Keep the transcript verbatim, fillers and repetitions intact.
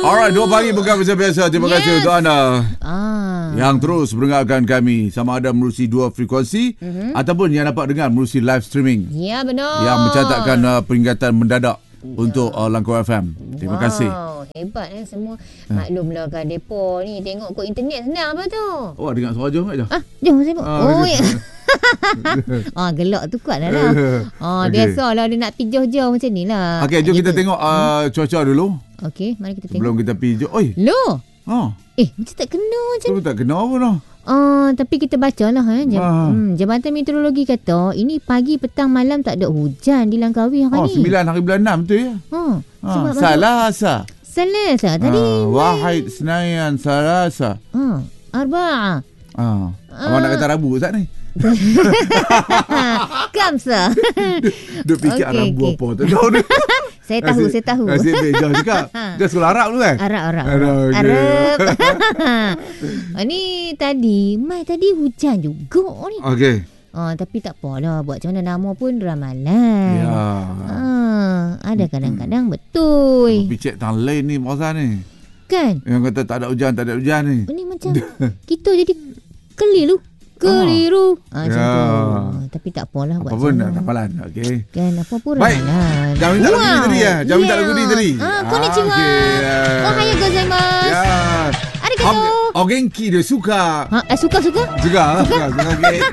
Alright, dua pagi bukan macam biasa. Terima yes. kasih untuk anda ah. yang terus mendengarkan kami, sama ada melalui dua frekuensi mm-hmm. ataupun yang dapat dengar melalui live streaming. Ya, benar. Yang mencatatkan uh, peringatan mendadak ya. untuk uh, Langkawi F M. Terima wow. kasih. Hebat eh semua. Ha. Maklumlah kan depa ni tengok kot internet senang apa tu. Oh, dengar suara jom kat jom. Ah, jom saya. Ah, oh ya. Ah, gelak tu kuat dah lah. Ah, okay. Biasalah dia nak pergi jauh-jauh macam ni lah. Okey, jom kita tengok uh, cuaca dulu. Okey, mari kita tengok. Sebelum kita pergi jauh. Oi. Loh. Ha. Eh, macam tak kena macam ni. Tak kena apa dah. Ah, tapi kita bacalah eh. Jab- ah. hmm, Jabatan Meteorologi kata ini pagi, petang, malam tak ada hujan di Langkawi hari oh, ni. sembilan hari bulan enam tu ya. Ha. Ah, Salasa. Salasa tadi. Ah, Wahid, Senayan, Salasa. Ha. Arba'a. Ah. ah. Abang nak kata Rabu Ustaz ni. Kamsa. Dia fikir okay, Rabu okay. apa tak tahu dia. Saya tahu, Asyik, saya tahu. Asyik bejah juga. Dia sekolah Arab tu kan? Arab, Arab. Arab. Okay. Arab. Ni tadi, mai tadi hujan juga ni. Okey. Oh, tapi tak apalah. Buat macam mana nama pun ramalan. Ya. Ah, ada kadang-kadang hmm. betul. Tapi cek tang lain ni masa ni. Kan? Yang kata tak ada hujan, tak ada hujan ni. Ini macam kita jadi keliru. Keliru. Ah, macam ya. tu. Tapi tak apalah buat apa pun dah ramalan. Okey. Kan apa pun ramalan. Jangan minta lagu ni tadi ya. Jangan minta lagu ni tadi. Ah, konnichiwa. Ohayou gozaimasu. Ya. Arigatou. Oh, genki dia suka. Ha, eh, suka suka? Suka. Suka. Okey.